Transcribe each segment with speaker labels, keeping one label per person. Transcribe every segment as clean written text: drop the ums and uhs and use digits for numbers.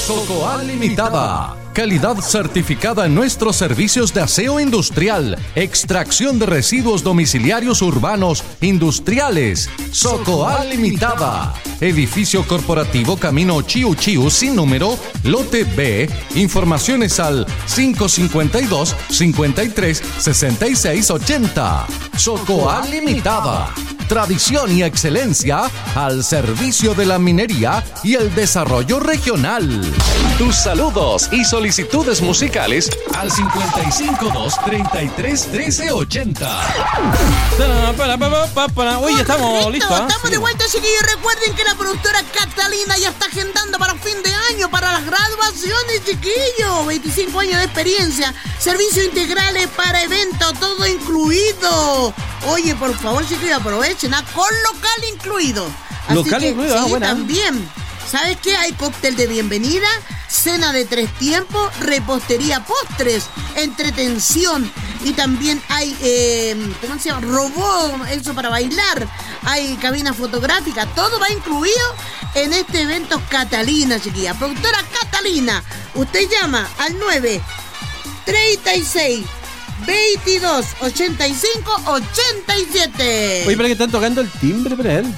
Speaker 1: Socoal Limitada. Calidad certificada en nuestros servicios de aseo industrial, extracción de residuos domiciliarios urbanos, industriales. Socoal Limitada. Edificio corporativo Camino Chiu Chiu sin número, lote B. Informaciones al 552-53-6680. Socoal Limitada. Tradición y excelencia al servicio de la minería y el desarrollo regional. Tus saludos y solicitudes musicales al 552-33-1380.
Speaker 2: Uy, estamos listos.
Speaker 3: Estamos de vuelta, chiquillos. Recuerden que la productora Catalina ya está agendando para fin de año, para las graduaciones, chiquillos. 25 años de experiencia, servicios integrales para eventos, todo incluido. Oye, por favor, chiquillos, aprovechen, con local incluido. Así
Speaker 2: local
Speaker 3: que,
Speaker 2: incluido,
Speaker 3: sí,
Speaker 2: buena.
Speaker 3: También. ¿Sabes qué? Hay cóctel de bienvenida, cena de 3 tiempos, repostería, postres, entretención. Y también hay, ¿cómo se llama? Robot, eso para bailar. Hay cabina fotográfica. Todo va incluido en este evento Catalina, chiquilla. Productora Catalina. Usted llama al 936-22-85-87.
Speaker 2: Oye, ¿para qué están tocando el timbre para él?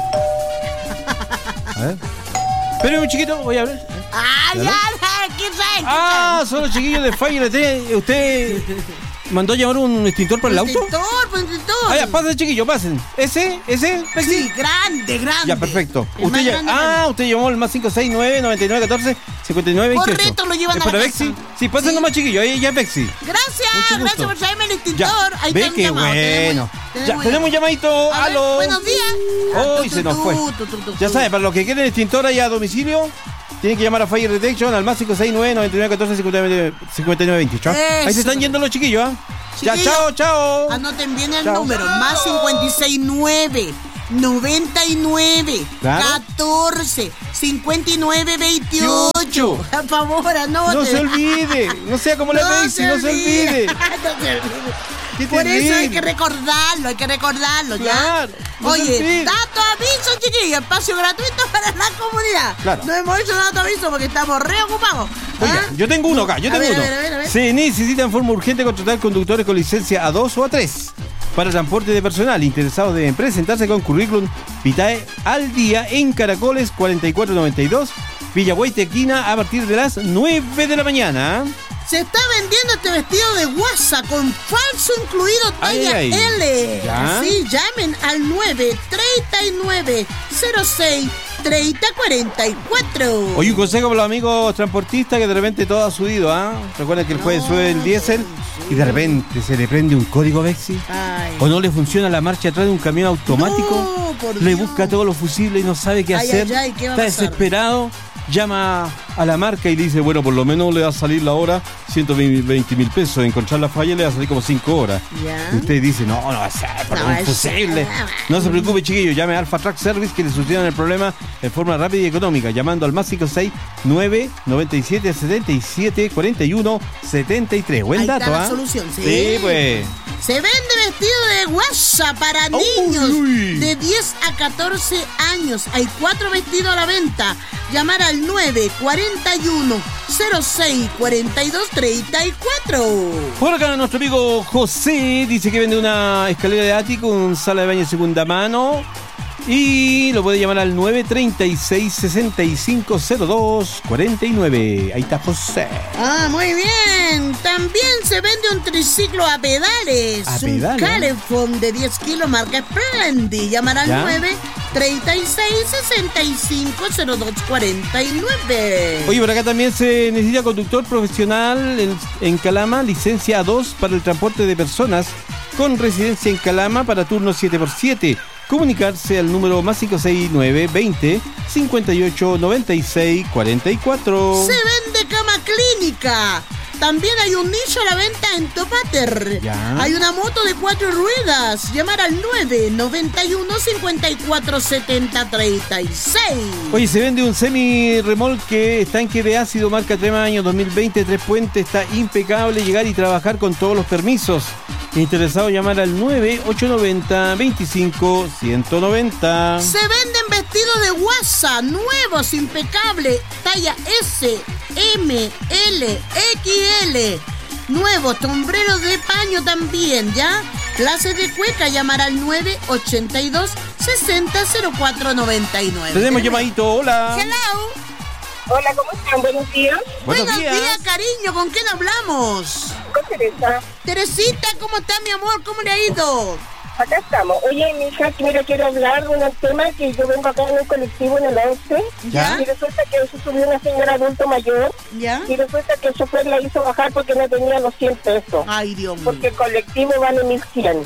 Speaker 2: A ver. Espera un chiquito, voy a hablar.
Speaker 3: ¿Quién sabe?
Speaker 2: Son los chiquillos de Fire. ¿Usted mandó a llamar un extintor para el auto?
Speaker 3: Extintor.
Speaker 2: Ya, pasen, chiquillos, pasen. ¿Ese? ¿Pexi?
Speaker 3: Sí, grande.
Speaker 2: Ya, perfecto.
Speaker 3: Usted
Speaker 2: llamó el más 569-9914-5928.
Speaker 3: Correcto, lo llevan a la
Speaker 2: Bexi?
Speaker 3: casa.
Speaker 2: Sí, pasen nomás, chiquillos, ahí ya es Bexi.
Speaker 3: Gracias por traerme el extintor.
Speaker 2: Ya,
Speaker 3: Ahí
Speaker 2: ve
Speaker 3: está
Speaker 2: que
Speaker 3: llamado.
Speaker 2: bueno. Tenemos un llamadito.
Speaker 3: A ver,
Speaker 2: Aló.
Speaker 3: buenos días.
Speaker 2: Uy, se nos fue. Ya saben, para los que quieren extintor allá a domicilio, tienen que llamar a Fire Detection al más 569-9914-5928. Ahí se están yendo los chiquillos, Ya, chao.
Speaker 3: Anoten bien el número. Más 569 99 14 59 28. A favor, anoten.
Speaker 2: No se olvide. No sea como la Bexi, no se olvide.
Speaker 3: Por eso hay que recordarlo,
Speaker 2: Claro,
Speaker 3: ¿ya?
Speaker 2: no
Speaker 3: Oye, dato aviso, chiquillos, espacio gratuito para la comunidad.
Speaker 2: Claro.
Speaker 3: No hemos hecho dato aviso porque estamos reocupados.
Speaker 2: Oiga, yo tengo uno acá,
Speaker 3: A ver.
Speaker 2: Se necesita en forma urgente contratar conductores con licencia A2 o A3 para transporte de personal. Interesados deben presentarse con currículum vitae al día en Caracoles 4492, Villa Guaytequina, a partir de las 9 de la mañana.
Speaker 3: Se está vendiendo este vestido de guasa con falso incluido talla L.
Speaker 2: ¿Ya?
Speaker 3: Así, llamen al 939 06 3044.
Speaker 2: Oye, un consejo para los amigos transportistas que de repente todo ha subido, Recuerden que el jueves sube el diésel y de repente se le prende un código Bexi. O no le funciona la marcha atrás de un camión automático. Le busca todos los fusibles y no sabe qué hacer.
Speaker 3: ¿qué va a
Speaker 2: Está
Speaker 3: pasar?
Speaker 2: desesperado. Llama a la marca y le dice, bueno, por lo menos le va a salir la hora 120,000 pesos. Encontrar la falla le va a salir como 5 horas.
Speaker 3: Ya.
Speaker 2: Y usted dice, no, va a ser por un fusible. No se preocupe, chiquillo, llame a Alpha Track Service que le solucionan el problema en forma rápida y económica, llamando al más 569 97 77 41 73. Buen dato,
Speaker 3: está la solución, sí.
Speaker 2: Sí, pues.
Speaker 3: Se vende vestido de guasa para niños de 10 a 14 años. Hay 4 vestidos a la venta. Llamar al 941 06 42 34.
Speaker 2: Por acá nuestro amigo José dice que vende una escalera de ático, un sala de baño de segunda mano. Y lo puede llamar al 936-6502-49. Ahí está José.
Speaker 3: Muy bien. También se vende un triciclo a pedales. Un Calefón de 10 kilos marca Splendid. Llamar al 936-6502-49.
Speaker 2: Oye, por acá también se necesita conductor profesional en Calama, licencia A2 para el transporte de personas con residencia en Calama para turno 7x7. Comunicarse al número más 569 20 58 96 44.
Speaker 3: Se vende cama clínica También hay un nicho a la venta en Topater.
Speaker 2: Ya.
Speaker 3: Hay una moto de 4 ruedas. Llamar al 991-5470-36.
Speaker 2: Oye, se vende un semi-remolque estanque de ácido marca Trema año 2020, 3 Puentes, está impecable, llegar y trabajar con todos los permisos. Interesado, llamar al 9890-25-190.
Speaker 3: Se venden vestidos de guasa, nuevos, impecables, talla S, M, L, XL. Nuevos, sombreros de paño también, ¿ya? Clases de cueca, llamar al 982-600499.
Speaker 2: Tenemos llamadito, hola.
Speaker 3: Hello.
Speaker 4: Hola, ¿cómo están? Buenos días.
Speaker 3: Buenos días, cariño. ¿Con quién hablamos?
Speaker 4: Con Teresa.
Speaker 3: Teresita, ¿cómo está, mi amor? ¿Cómo le ha ido?
Speaker 4: Acá estamos. Oye, mi hija, mira, quiero hablar de un tema que yo vengo acá en el colectivo en el 11.
Speaker 3: ¿Ya?
Speaker 4: Y resulta que se subió una señora adulto mayor.
Speaker 3: ¿Ya?
Speaker 4: Y resulta que el chofer la hizo bajar porque no tenía los 100 pesos.
Speaker 3: Ay, Dios mío.
Speaker 4: Porque el colectivo vale 1.100.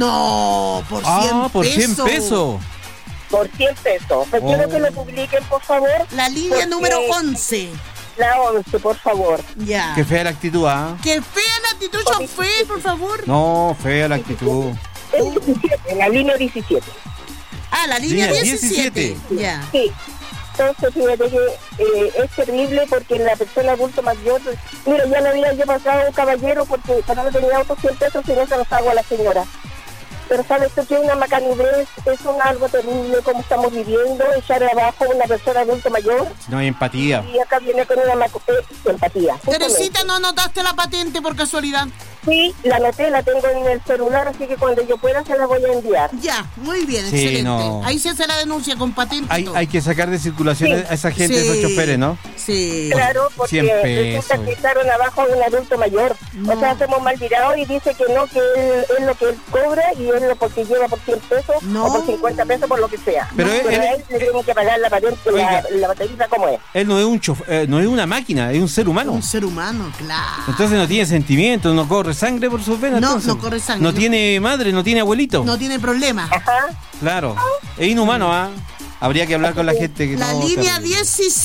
Speaker 3: No, por 100 pesos.
Speaker 2: Por 100 pesos.
Speaker 4: Por 100 pesos. Pues quiero que lo publiquen, por favor.
Speaker 3: La línea
Speaker 4: porque-
Speaker 3: número 11.
Speaker 4: La 11, por favor.
Speaker 3: Ya.
Speaker 2: Qué fea la actitud, ¿ah?
Speaker 3: Qué fea la actitud, chofer, por favor.
Speaker 2: No, fea la actitud.
Speaker 4: El 17, la línea 17.
Speaker 3: Ah, la línea
Speaker 2: Línea
Speaker 3: 17. Ya.
Speaker 4: Sí. Entonces, fíjate que es terrible porque la persona adulto mayor, mira, ya me había yo pasado un caballero porque para no tenía auto 100 pesos y no se los hago a la señora. Pero sabes tú que una macanidez es algo terrible como estamos viviendo, echar abajo a una persona adulto mayor
Speaker 2: No hay empatía.
Speaker 4: y acá viene con una empatía.
Speaker 3: Teresita, ¿no anotaste la patente por casualidad?
Speaker 4: Sí, la anoté, la tengo en el celular, así que cuando yo pueda se la voy a enviar.
Speaker 3: Ya, muy bien,
Speaker 2: Sí,
Speaker 3: excelente.
Speaker 2: no.
Speaker 3: Ahí se hace la denuncia con patente. y todo.
Speaker 2: Hay que sacar de circulación
Speaker 4: Sí.
Speaker 2: a esa gente,
Speaker 3: Sí.
Speaker 2: esos choferes, ¿no?
Speaker 3: Sí.
Speaker 4: Claro, porque
Speaker 2: 100 pesos.
Speaker 4: resulta que echaron abajo a un adulto mayor.
Speaker 3: No.
Speaker 4: O sea, hacemos mal tirado y dice que no, que él es lo que él cobra y es lo porque lleva por 100 pesos
Speaker 3: No.
Speaker 4: o por 50 pesos, por lo que sea.
Speaker 2: Pero
Speaker 4: a
Speaker 2: él-
Speaker 4: él le tienen que pagar la patente,
Speaker 2: Oiga.
Speaker 4: la batería como es.
Speaker 2: Él no es un no es una máquina, es un ser humano.
Speaker 3: Un ser humano, claro.
Speaker 2: Entonces no tiene sentimientos, no corre sangre por sus venas.
Speaker 3: No,
Speaker 2: entonces.
Speaker 3: no corre sangre,
Speaker 2: No
Speaker 3: no.
Speaker 2: tiene madre, no tiene abuelito.
Speaker 3: No tiene problema.
Speaker 4: Ajá.
Speaker 2: Claro. Es inhumano, ¿ah? Habría que hablar con la gente que
Speaker 3: La
Speaker 2: no,
Speaker 3: línea
Speaker 2: terrible.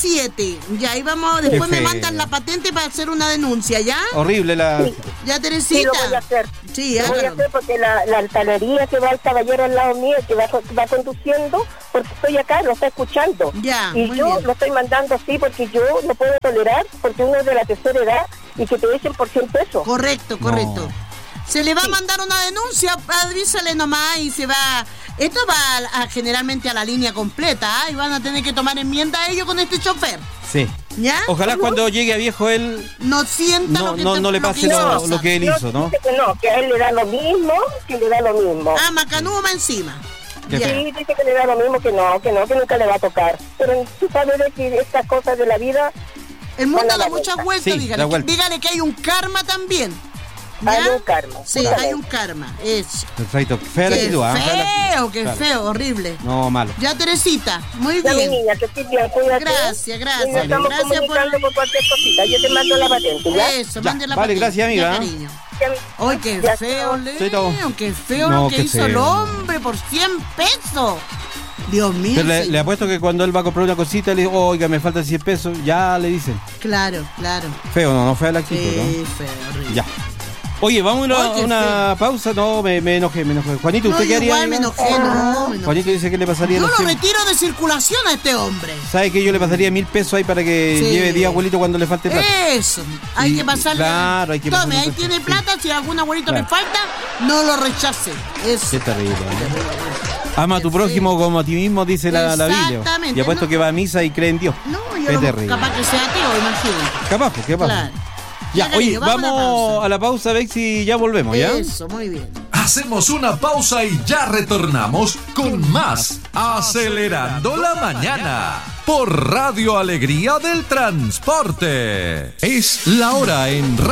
Speaker 3: 17. Ya, ahí vamos. Después me
Speaker 2: feo.
Speaker 3: mandan la patente para hacer una denuncia, ¿ya?
Speaker 2: Horrible la.
Speaker 4: Sí.
Speaker 3: Ya,
Speaker 4: Sí,
Speaker 3: Teresita.
Speaker 4: lo voy a hacer.
Speaker 3: Sí,
Speaker 4: Lo voy a
Speaker 3: hágalo.
Speaker 4: hacer porque la altanería que va el caballero al lado mío, que va conduciendo, porque estoy acá, lo está escuchando.
Speaker 3: Ya,
Speaker 4: Y
Speaker 3: muy
Speaker 4: yo
Speaker 3: bien.
Speaker 4: lo estoy mandando así porque yo no puedo tolerar, porque uno es de la tercera edad y que te echen por 100 pesos.
Speaker 3: Correcto, correcto.
Speaker 2: No.
Speaker 3: Se le va a mandar una denuncia, avísale nomás y se va. Esto va generalmente a la línea completa, ¿ah? Y van a tener que tomar enmienda a ellos con este chofer.
Speaker 2: Sí.
Speaker 3: ¿Ya?
Speaker 2: Ojalá cuando llegue a viejo él
Speaker 3: No sienta
Speaker 2: no,
Speaker 3: lo que
Speaker 2: no, no le
Speaker 3: lo
Speaker 2: pase
Speaker 3: que hizo
Speaker 2: lo
Speaker 3: pasar.
Speaker 2: que él hizo, ¿no?
Speaker 4: Dice que no, que a él le da lo mismo, que le da lo mismo.
Speaker 3: Ah, macanudo más encima.
Speaker 2: Qué
Speaker 3: Ya.
Speaker 2: feo.
Speaker 4: Sí, dice que le da lo mismo, que nunca le va a tocar. Pero tú sabes de que estas cosas de la vida,
Speaker 3: El mundo
Speaker 4: Bueno,
Speaker 3: da
Speaker 4: la
Speaker 3: muchas
Speaker 4: vuelta.
Speaker 3: vueltas,
Speaker 2: Sí,
Speaker 3: dígale.
Speaker 2: da vuelta.
Speaker 3: Dígale que hay un karma también.
Speaker 4: hay
Speaker 3: ¿Ya?
Speaker 4: un karma.
Speaker 3: Sí,
Speaker 4: Justamente.
Speaker 3: hay un karma. Eso.
Speaker 2: Perfecto. Fea la
Speaker 3: Qué
Speaker 2: actitud, ¿ah? Fea la actitud.
Speaker 3: feo, qué
Speaker 2: Claro.
Speaker 3: feo, horrible.
Speaker 2: No, malo.
Speaker 3: Ya, Teresita, muy
Speaker 4: Ya, mi
Speaker 3: bien.
Speaker 4: niña, que estés bien, cuídate.
Speaker 3: Gracias, gracias.
Speaker 4: Y nos estamos
Speaker 3: Gracias
Speaker 4: comunicando por cualquier cosita. Yo te mando la patente, ¿ya?
Speaker 3: Eso,
Speaker 2: Ya,
Speaker 3: mande la
Speaker 2: vale,
Speaker 3: patente.
Speaker 2: gracias, amiga.
Speaker 3: Ya, cariño.
Speaker 4: Ya,
Speaker 3: Ay, qué
Speaker 4: ya,
Speaker 3: feo,
Speaker 2: Cheto.
Speaker 3: Leo, qué feo
Speaker 2: No,
Speaker 3: lo que
Speaker 2: qué
Speaker 3: hizo el
Speaker 2: feo.
Speaker 3: hombre por 100 pesos. Dios mío.
Speaker 2: Pero le
Speaker 3: señor.
Speaker 2: apuesto que cuando él va a comprar una cosita, le dice, oiga, me faltan 100 pesos, ya le dicen.
Speaker 3: Claro, claro.
Speaker 2: Feo, no, fea la actitud,
Speaker 3: Qué
Speaker 2: ¿no?
Speaker 3: feo, horrible.
Speaker 2: Ya. Oye, vamos a
Speaker 3: Ay, qué
Speaker 2: una pausa. No, me enojé. Juanito,
Speaker 3: No,
Speaker 2: ¿usted qué haría?
Speaker 3: igual me
Speaker 2: amiga?
Speaker 3: enojé, no, me enojé.
Speaker 2: Juanito dice que le pasaría
Speaker 3: Yo
Speaker 2: los
Speaker 3: lo
Speaker 2: 100.
Speaker 3: retiro de circulación a este hombre.
Speaker 2: ¿Sabe que yo le pasaría 1.000 pesos ahí para que
Speaker 3: Sí.
Speaker 2: lleve 10 abuelitos cuando le falte plata?
Speaker 3: Eso, hay
Speaker 2: Y-
Speaker 3: que pasarle.
Speaker 2: claro, hay que
Speaker 3: Tome,
Speaker 2: pasarle
Speaker 3: ahí
Speaker 2: un
Speaker 3: tiene
Speaker 2: sí.
Speaker 3: plata, si a algún abuelito le
Speaker 2: Claro.
Speaker 3: falta, no lo rechace. Eso.
Speaker 2: Qué terrible. Ama a tu prójimo como a ti mismo, dice la Biblia.
Speaker 3: Exactamente,
Speaker 2: Y apuesto
Speaker 3: ¿no?
Speaker 2: que va a misa y cree en Dios.
Speaker 3: No,
Speaker 2: Qué
Speaker 3: yo no,
Speaker 2: terrible.
Speaker 3: capaz que sea ateo, imagínate.
Speaker 2: Capaz, pues, ¿qué pasa?
Speaker 3: Claro.
Speaker 2: Ya,
Speaker 3: Ya,
Speaker 2: oye,
Speaker 3: cariño, vamos a la
Speaker 2: vamos
Speaker 3: pausa.
Speaker 2: a la pausa a ver si ya volvemos, ¿ya?
Speaker 3: Eso, muy bien.
Speaker 1: Hacemos una pausa y ya retornamos con más Acelerando la Mañana por Radio Alegría del Transporte. Es la hora en